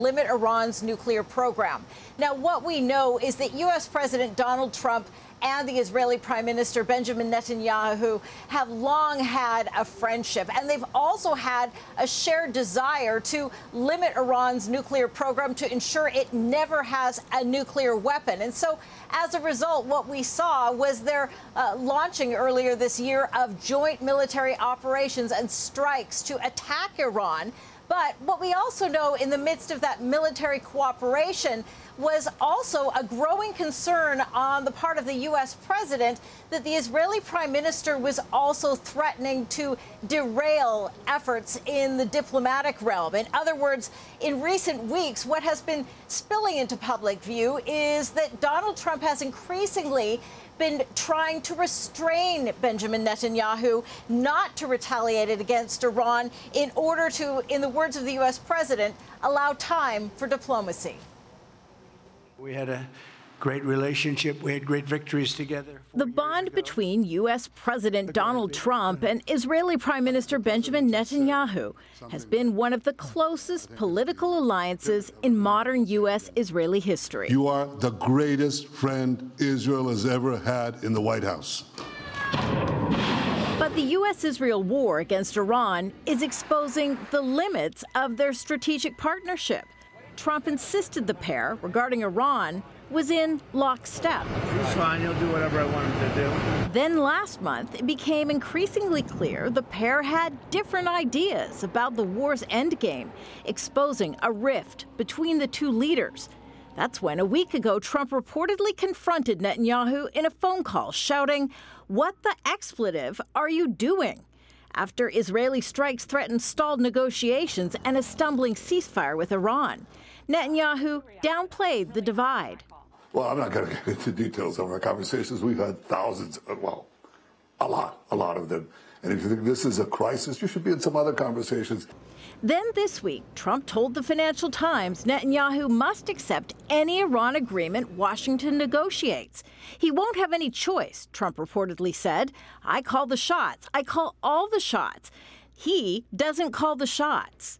limit Iran's nuclear program. Now, what we know is that U.S. President Donald Trump and the Israeli Prime Minister Benjamin Netanyahu have long had a friendship, and they've also had a shared desire to limit Iran's nuclear program to ensure it never has a nuclear weapon. And so, as a result, what we saw was their launching earlier this year of joint military operations and strikes to attack Iran. But what we also know in the midst of that military cooperation was also a growing concern on the part of the U.S. president that the Israeli prime minister was also threatening to derail efforts in the diplomatic realm. In other words, in recent weeks, what has been spilling into public view is that Donald Trump has increasingly been trying to restrain Benjamin Netanyahu not to retaliate against Iran in order to, in the words of the U.S. president, allow time for diplomacy. We had a great relationship. We had great victories together. The bond between U.S. President Donald Trump and Israeli Prime Minister Benjamin Netanyahu has been one of the closest political alliances in modern U.S.-Israeli history. You are the greatest friend Israel has ever had in the White House. But the U.S.-Israel war against Iran is exposing the limits of their strategic partnership. Trump insisted the pair, regarding Iran, was in lockstep. He's fine. He'll do whatever I want him to do. Then last month, it became increasingly clear the pair had different ideas about the war's endgame, exposing a rift between the two leaders. That's when, a week ago, Trump reportedly confronted Netanyahu in a phone call, shouting, "What the expletive are you doing?" after Israeli strikes threatened stalled negotiations and a stumbling ceasefire with Iran. Netanyahu downplayed the divide. Well, I'm not going to get into details of our conversations. We've had thousands, well, a lot of them. And if you think this is a crisis, you should be in some other conversations. Then this week, Trump told the Financial Times Netanyahu must accept any Iran agreement Washington negotiates. He won't have any choice, Trump reportedly said. "I call the shots. I call all the shots." He doesn't call the shots.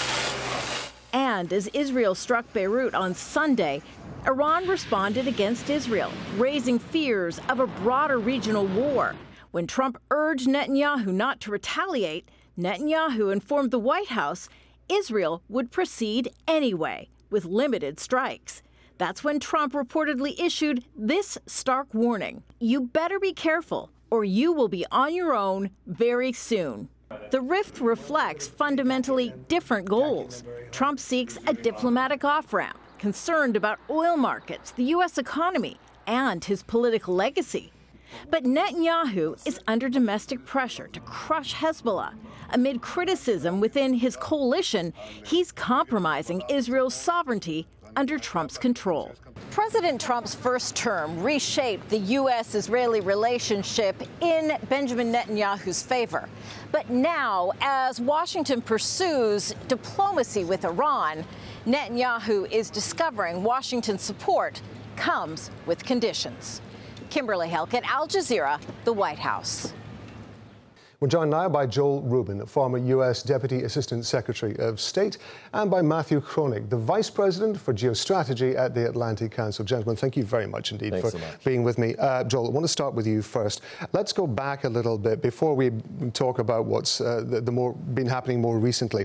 And as Israel struck Beirut on Sunday, Iran responded against Israel, raising fears of a broader regional war. When Trump urged Netanyahu not to retaliate, Netanyahu informed the White House Israel would proceed anyway, with limited strikes. That's when Trump reportedly issued this stark warning: "You better be careful, or you will be on your own very soon." The rift reflects fundamentally different goals. Trump seeks a diplomatic off-ramp, concerned about oil markets, the U.S. economy, and his political legacy. But Netanyahu is under domestic pressure to crush Hezbollah. Amid criticism within his coalition, he's compromising Israel's sovereignty under Trump's control. President Trump's first term reshaped the U.S.-Israeli relationship in Benjamin Netanyahu's favor. But now, as Washington pursues diplomacy with Iran, Netanyahu is discovering Washington's support comes with conditions. Kimberly Halkett, Al Jazeera, the White House. We're joined now by Joel Rubin, former U.S. Deputy Assistant Secretary of State, and by Matthew Kronig, the Vice President for Geostrategy at the Atlantic Council. Gentlemen, thank you very much indeed for being with me. Joel, I want to start with you first. Let's go back a little bit before we talk about what's been happening more recently.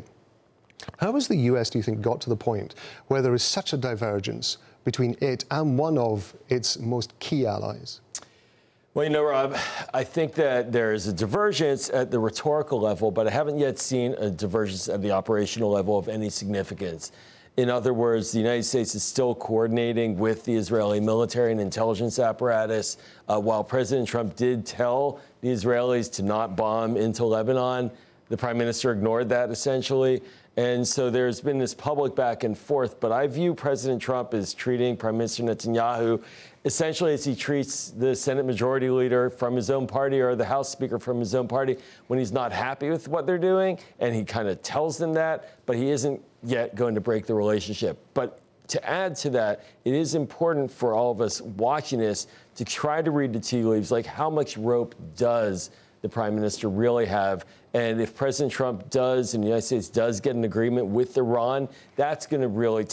How has the U.S., do you think, got to the point where there is such a divergence between it and one of its most key allies? Well, you know, Rob, I think that there is a divergence at the rhetorical level, but I haven't yet seen a divergence at the operational level of any significance. In other words, the United States is still coordinating with the Israeli military and intelligence apparatus. While President Trump did tell the Israelis to not bomb into Lebanon, the prime minister ignored that, essentially. And so there's been this public back and forth. But I view President Trump as treating Prime Minister Netanyahu essentially as he treats the Senate Majority Leader from his own party or the House Speaker from his own party when he's not happy with what they're doing. And he kind of tells them that, but he isn't yet going to break the relationship. But to add to that, it is important for all of us watching this to try to read the tea leaves, like how much rope does the Prime Minister really have And if President Trump does, and the United States does get an agreement with Iran, that's going to really